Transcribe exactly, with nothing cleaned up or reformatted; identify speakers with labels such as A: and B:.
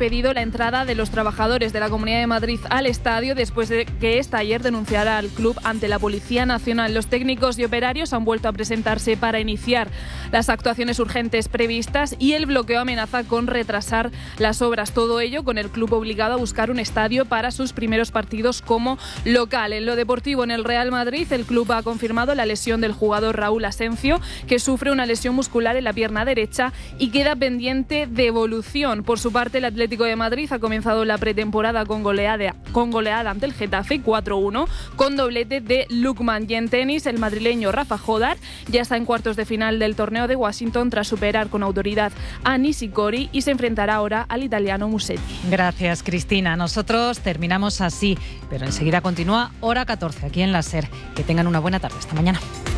A: impedido la entrada de los trabajadores de la Comunidad de Madrid al estadio después de que esta ayer denunciara al club ante la Policía Nacional. Los técnicos y operarios han vuelto a presentarse para iniciar las actuaciones urgentes previstas y el bloqueo amenaza con retrasar las obras. Todo ello con el club obligado a buscar un estadio para sus primeros partidos como local. En lo deportivo, en el Real Madrid, el club ha confirmado la lesión del jugador Raúl Asencio, que sufre una lesión muscular en la pierna derecha y queda pendiente de evolución. Por su parte, el Atlético de Madrid ha comenzado la pretemporada con goleada, con goleada ante el Getafe cuatro uno, con doblete de Lookman. Y en tenis, el madrileño Rafa Jodar ya está en cuartos de final del torneo de Washington tras superar con autoridad a Nishikori y se enfrentará ahora al italiano Musetti.
B: Gracias, Cristina. Nosotros terminamos así, pero enseguida continúa Hora catorce aquí en la SER. Que tengan una buena tarde. Hasta mañana.